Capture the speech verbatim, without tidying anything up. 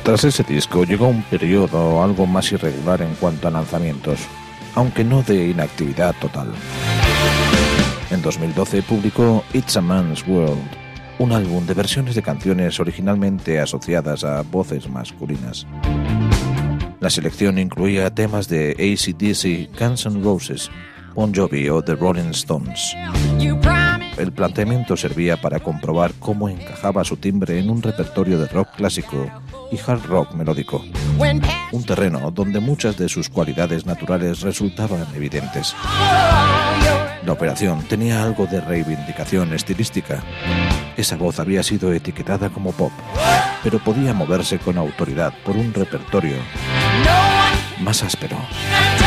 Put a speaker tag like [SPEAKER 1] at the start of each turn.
[SPEAKER 1] Tras ese disco llegó un periodo algo más irregular en cuanto a lanzamientos, aunque no de inactividad total. En dos mil doce publicó It's a Man's World, un álbum de versiones de canciones originalmente asociadas a voces masculinas. La selección incluía temas de A C D C, Guns N' Roses, Bon Jovi o The Rolling Stones. El planteamiento servía para comprobar cómo encajaba su timbre en un repertorio de rock clásico y hard rock melódico, un terreno donde muchas de sus cualidades naturales resultaban evidentes. La operación tenía algo de reivindicación estilística. Esa voz había sido etiquetada como pop, pero podía moverse con autoridad por un repertorio más áspero.